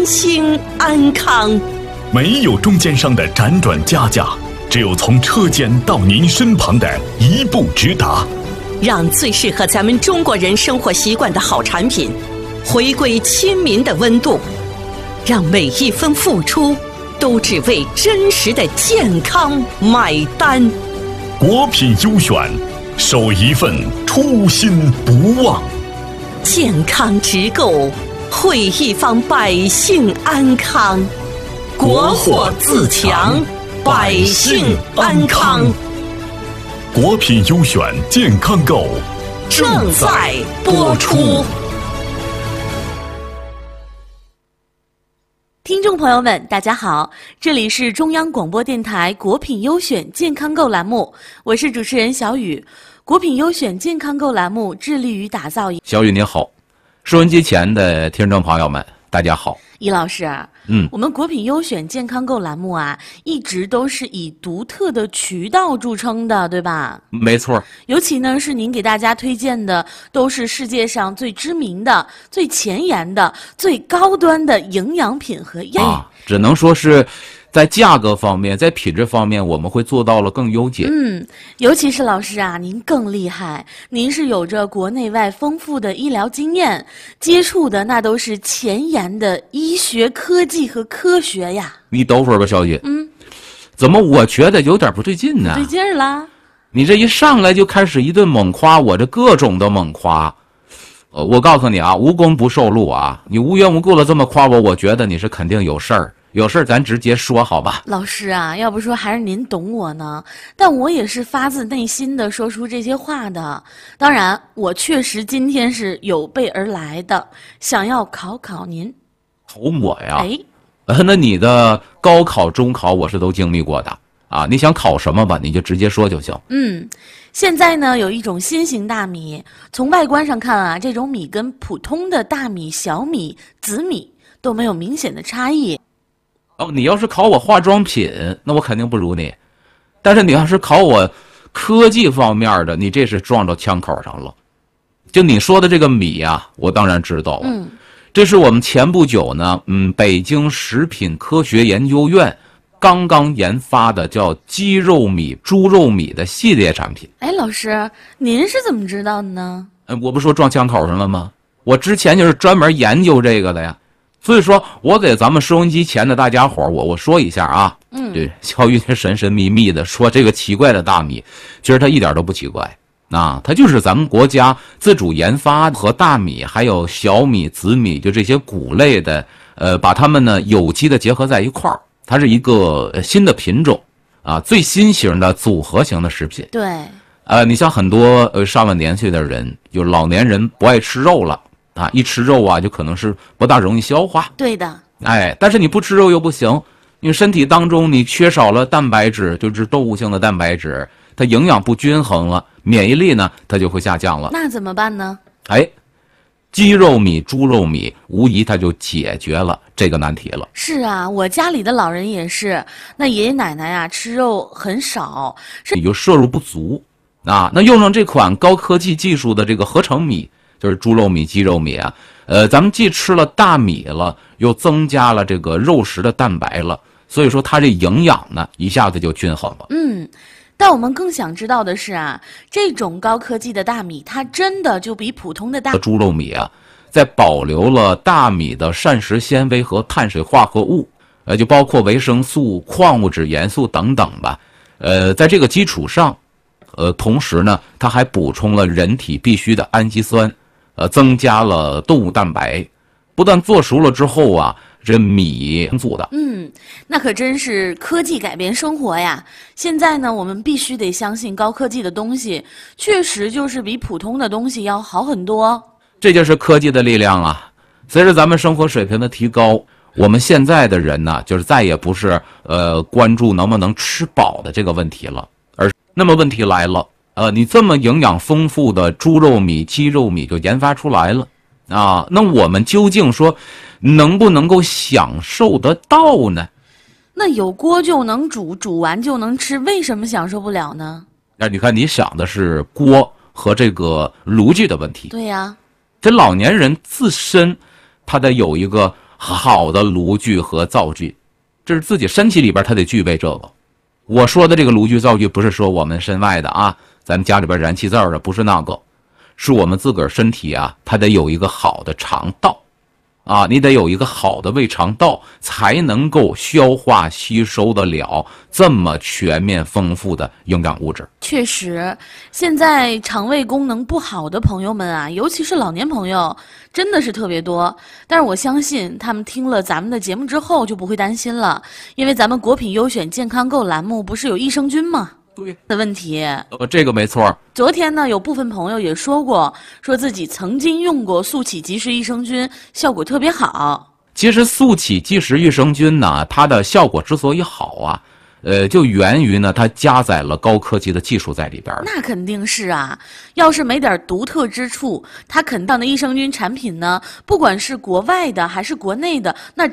身心安康。 没有中间商的辗转加价，只有从车间到您身旁的一步直达， 让最适合咱们中国人生活习惯的好产品回归亲民的温度，让每一分付出都只为真实的健康买单。 国品优选，守一份初心不忘。 健康直购，惠一方百姓安康。国货自强，百姓安康。 国品优选健康购正在播出。 听众朋友们，大家好，这里是中央广播电台国品优选健康购栏目，我是主持人小雨。国品优选健康购栏目致力于打造。 小雨你好，收音机前的听众朋友们，大家好。 易老师，我们国品优选健康购栏目啊，一直都是以独特的渠道著称的，对吧？ 没错。 尤其呢，是您给大家推荐的，都是世界上最知名的、最前沿的、最高端的营养品和药。 只能说是在价格方面，在品质方面，我们会做到了更优解。 尤其是老师啊，您更厉害，您是有着国内外丰富的医疗经验，接触的那都是前沿的医学科技和科学呀。 你等会儿吧，小姐。怎么我觉得有点不对劲呢？ 不对劲儿啦！ 你这一上来就开始一顿猛夸，我这各种的猛夸。我告诉你啊，无功不受禄啊！你无缘无故的这么夸我，我觉得你是肯定有事儿。有事儿咱直接说好吧。 老师啊，要不说还是您懂我呢，但我也是发自内心的说出这些话的。当然，我确实今天是有备而来的，想要考考您。 考我呀？那你的高考、中考我是都经历过的啊。你想考什么吧，你就直接说就行。 现在呢，有一种新型大米，从外观上看啊，这种米跟普通的大米、小米、紫米都没有明显的差异。 你要是考我化妆品，那我肯定不如你。但是你要是考我科技方面的，你这是撞到枪口上了。就你说的这个米呀，我当然知道了。这是我们前不久呢，北京食品科学研究院刚刚研发的叫鸡肉米、猪肉米的系列产品。 老师，您是怎么知道的呢？ 我不说撞枪口上了吗？我之前就是专门研究这个的呀。所以说我给咱们收音机前的大家伙我说一下啊，对，小雨神神秘秘的说这个奇怪的大米，其实它一点都不奇怪啊，它就是咱们国家自主研发和大米还有小米、紫米就这些谷类的，把它们呢有机的结合在一块儿，它是一个新的品种啊，最新型的组合型的食品。 对， 你像很多上了年岁的人，有老年人不爱吃肉了。一吃肉啊，就可能是不大容易消化。 对的。 但是你不吃肉又不行，因为身体当中你缺少了蛋白质，就是动物性的蛋白质，它营养不均衡了，免疫力呢它就会下降了。 那怎么办呢？ 鸡肉米、猪肉米无疑它就解决了这个难题了。 是啊，我家里的老人也是，那爷爷奶奶啊吃肉很少， 你就摄入不足啊。那用上这款高科技技术的这个合成米，就是猪肉米、鸡肉米啊，咱们既吃了大米了，又增加了这个肉食的蛋白了，所以说它这营养呢一下子就均衡了。 但我们更想知道的是啊，这种高科技的大米，它真的就比普通的猪肉米啊，在保留了大米的膳食纤维和碳水化合物，就包括维生素、矿物质、盐素等等吧。在这个基础上，同时呢，它还补充了人体必需的氨基酸。增加了动物蛋白，不但做熟了之后啊，这米做的。 那可真是科技改变生活呀！现在呢，我们必须得相信高科技的东西，确实就是比普通的东西要好很多。 这就是科技的力量啊！随着咱们生活水平的提高，我们现在的人呢，就是再也不是关注能不能吃饱的这个问题了，而那么问题来了。你这么营养丰富的猪肉米、鸡肉米就研发出来了啊，那我们究竟说能不能够享受得到呢？ 那有锅就能煮，煮完就能吃，为什么享受不了呢？ 你看你想的是锅和这个炉具的问题。 对呀， 这老年人自身他得有一个好的炉具和灶具，这是自己身体里边它得具备这个。我说的这个炉具灶具不是说我们身外的啊，咱们家里边燃气灶的不是那个，是我们自个儿身体啊，它得有一个好的肠道啊，你得有一个好的胃肠道，才能够消化吸收得了这么全面丰富的营养物质。 确实，现在肠胃功能不好的朋友们啊，尤其是老年朋友，真的是特别多。但是我相信他们听了咱们的节目之后就不会担心了，因为咱们国品优选健康购栏目不是有益生菌吗？ 对的问题， 这个没错。 昨天呢，有部分朋友也说过，说自己曾经用过速起即时益生菌，效果特别好。 其实速起即时益生菌呢，它的效果之所以好啊，就源于呢，它加载了高科技的技术在里边。 那肯定是啊，要是没点独特之处，它肯当的益生菌产品呢，不管是国外的还是国内的，那